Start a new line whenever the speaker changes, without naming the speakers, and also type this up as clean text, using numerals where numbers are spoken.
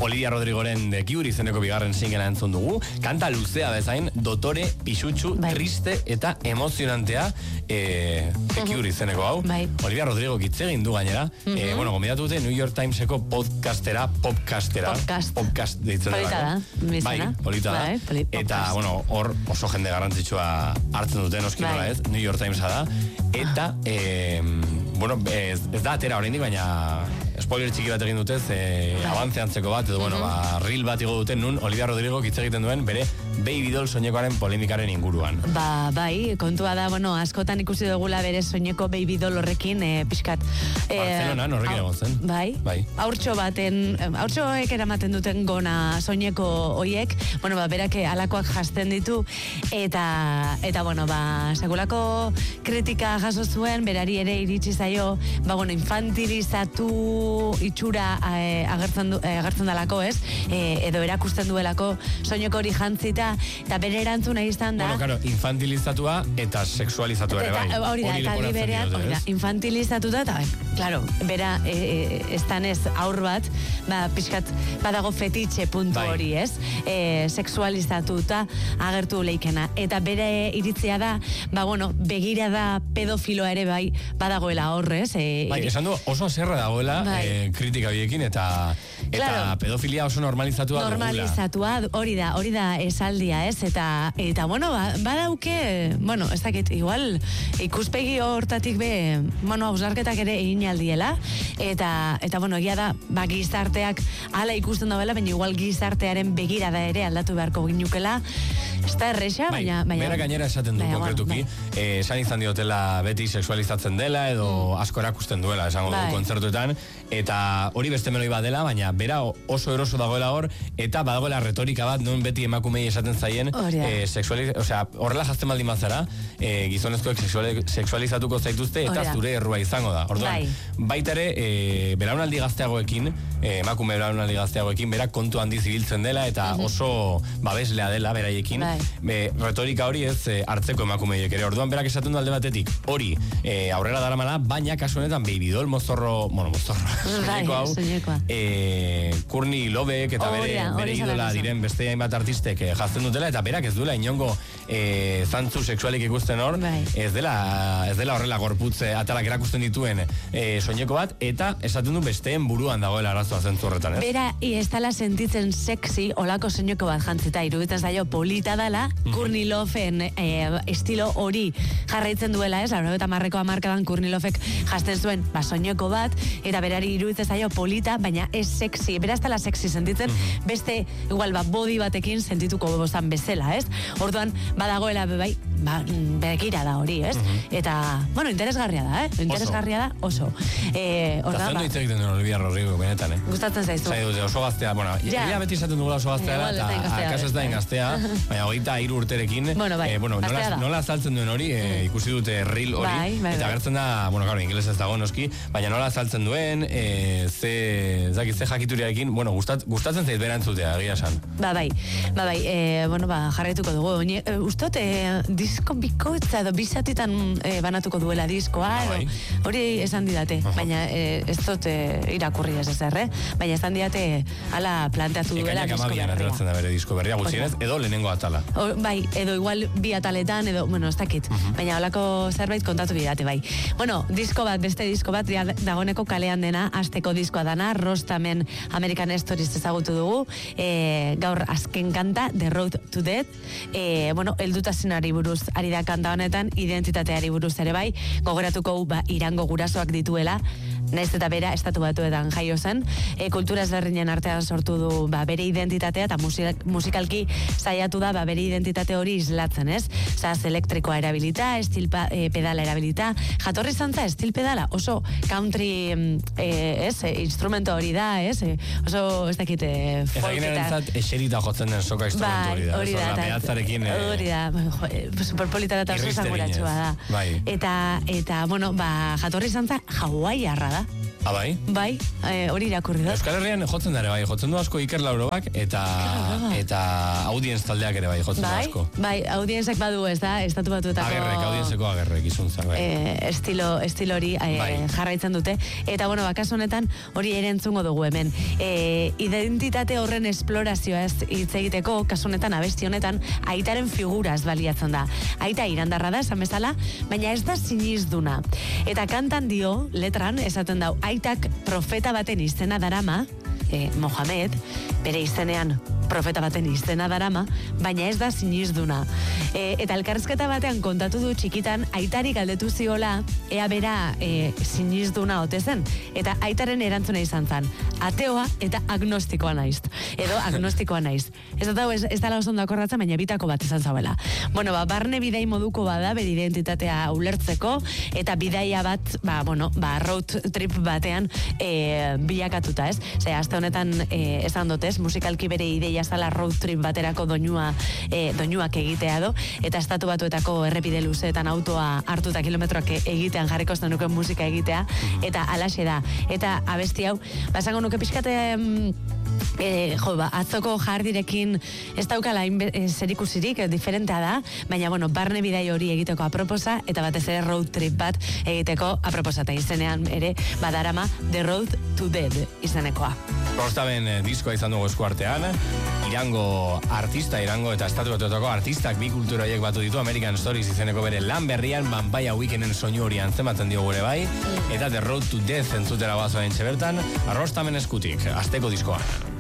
Olivia Rodrigoren The Cure izeneko bigarren singlea entzun dugu. Kanta luzea bezain, dotore, pisutsu, triste eta emozionantea The Cure izeneko hau. Olivia Rodrigo hitz egin du gainera. Bueno, gomendatu dute New York Timeseko popcast deitzen dela. Bai, polita da. Eta, bueno, hor oso jende garrantzitsua hartzen dute, noski nola ez, New York Timesa da. Eta, bueno, ez da atera oraindik, baina spoiler txiki bat egin dutez, avance antzeko bat, edo, bueno, reel bat igo duten nun, Olivia Rodrigo hitz egiten duen bere Baby Doll soinekoaren polemikaren inguruan.
Bai, kontua da, bueno, askotan ikusi dugula bere soineko Baby Doll horrekin, pixkat.
Barcelonan horrekin egon zen.
Bai. Haurtxoek eramaten duten gona soineko hoiek, bueno, berak alakoak jasten ditu, eta bueno, sekulako kritika jaso zuen, berari ere iritsi zaio, bueno, infantilizatu itxura agertzen dalako, ez? Edo erakusten duelako soineko hori jantzita, eta bere erantzuna izan da.
Bueno, claro, infantilizatua eta sexualizatua ere bai.
Hori da, eta hori berean, infantilizatuta, eta, claro, bera, estanez aur bat, pixkat, badago fetitxe puntu hori, ez? Sexualizatuta agertu leikena. Eta bere iritzia da, bueno, begirada pedofiloa ere bai, badagoela horrez.
Bai, esan du, oso zerra dagoela kritika biekin, eta pedofilia oso normalizatua
hori da esaldia, ez? Eta bueno, badauke, bueno, ez dakit, igual ikuspegi hortatik bueno, hausnarketak ere egin aldiela, eta bueno, egia da, gizarteak hala ikusten dagoela, baina igual gizartearen begirada ere aldatu beharko ginukela, ez da erresa, baina...
Bera gainera esaten du konkretuki, esan izan diotela beti sexualizatzen dela, edo asko erakusten duela, esango du kontzertuetan, eta hori beste meloi bat dela, baina bera oso eroso dagoela hor, eta badagoela retorika bat, non beti emakumei esaten zaien, horrela jazten baldin bazara, gizonezkoek sexualizatuko zaituzte, eta zure errua izango da. Orduan, baita ere, belaunaldi gazteagoekin, emakume belaunaldi gazteagoekin, bera kontu handi zibiltzen dela, eta oso babeslea dela beraiekin, retorika hori ez hartzeko emakumeiek ere. Orduan, berak esaten du alde batetik, hori aurrera daramala, baina kasu honetan Baby Doll soineko hau, Courtney Loveek eta bere idola diren beste hainbat artistek jazten dutela, eta berak ez duela inongo zantzu sexualik ikusten hor, ez dela horrela gorputz atalak erakusten dituen soineko bat, eta esaten du besteen buruan dagoela arazoa zentzu horretan, ez?
Bera, ez dela sentitzen sexy olako soineko bat jantzita, iruditzen zaio polita dela, Courtney Loveen estilo hori jarraitzen duela, ez? 90 hamarkadan Courtney Loveek jazten zuen soineko bat, eta berari iruditzen zaio polita, baina ez sexy, bera ez dela sexy sentitzen, beste igual body batekin sentituko bozan bezala, ez? Orduan, badagoela begira da hori, ez? Eta, bueno, interesgarria da, interesgarria da oso.
Gaztendu hitz egiten duen Olivia Rodrigo, benetan,
gustatzen zaizu.
Oso gaztea, bueno, ella beti izaten dugula oso gaztea, eta akaso ez da ingaztea, baina 23 urterekin, nola azaltzen duen hori, ikusi dute reel hori, eta gertzen da, bueno, claro, ingeles ez dago noski, baina nola azaltzen duen, ze jakituriarekin, bueno, gustatzen zait berantzutea, egia esan.
Bueno, jarraituko dugu. Ustot, disko bikoitza edo bizatitan banatuko duela diskoa, hori esan didate, baina ez dut irakurri ez ezer, baina esan didate ala planteatu duela disko berria.
Ekainak amabian da bere disko berria gutxienez, edo lehenengo atala.
Edo igual bi ataletan, edo, bueno, ez dakit, baina holako zerbait kontatu bidate, bai. Bueno, beste disko bat, dagoneko kalean dena, asteko diskoa dana, Rostamen American Stories ezagutu dugu, gaur azken kanta, The Road to Death, bueno, heldutasunari buruz ari da kanta honetan, identitateari buruz ere bai, gogoratuko Irango gurasoak dituela, naiz eta bera estatu batuetan jaio zen, kultura ezberdinen artean sortu du bere identitatea, eta musikalki saiatu da bere identitate hori islatzen, ez? Zaz elektrikoa erabilita, estil pedala erabilita, jatorri zantza estil pedala, oso country instrumento hori da, oso ez dakit
folk eta... eserita jotzen den soka instrumentu hori da, behatzarekin...
Hori da, superpolita eta oso zanguratxua da. Eta, bueno, jatorri zantza hawaiarra da.
Bai?
Bai, hori irakurri da.
Euskal Herrian jotzen dara, bai, jotzen du asko Iker Laurobak eta audienz taldeak ere bai, jotzen du asko.
Bai, audienzek badu, ez da, estatu batuetako...
Audienzeko agerrek izuntza, bai.
Estilo hori jarraitzen dute. Eta, bueno, kasu honetan hori ere entzungo dugu hemen. Identitate horren esplorazioa ez hitz egiteko, kasu honetan, abesti honetan, aitaren figuraz baliatzen da. Aita irandarra da, esan bezala, baina ez da sinizduna. Eta kantan dio, letran, esaten dau, aitak profeta baten izena darama, Mohamed, bere izenean profeta baten izena darama, baina ez da sinizduna. Eta elkarrizketa batean kontatu du txikitan, aitari galdetu ziola, ea bera sinizduna ote zen. Eta aitaren erantzuna izan zen, ateoa eta agnostikoa naiz. Edo agnostikoa naiz. Ez dala oso ondo akordatzen, baina bitako bat izan zauela. Bueno, barne bidai moduko bada, bere identitatea ulertzeko, eta bidaia bat, road trip batean bilakatuta, ez? Zer, azte honetan esan dotez, musikalki bere ideia zala road trip baterako doinuak egitea do, eta estatu batuetako errepide luzeetan autoa hartuta kilometroak egitean jarriko ez nuke musika egitea, eta alaxe da. Eta abesti hau, basango nuke pixkate atzoko jardirekin ez daukala zerikusirik, diferentea da, baina, barne bidai hori egiteko aproposa, eta batez ere road trip bat egiteko aproposa, eta izenean ere badarama The Road to Dead izenekoa.
Rostamen diskoa izan dugu eskuartean, Irango eta estatu batuetako artistak bi kultura horiek batu ditu, American Stories izeneko bere lan berrian, Vampire Weekenden soinu hori antzematen dio gure bai, eta The Road to Death entzutera bazoa entxe bertan, Rostamen eskutik, asteko diskoa.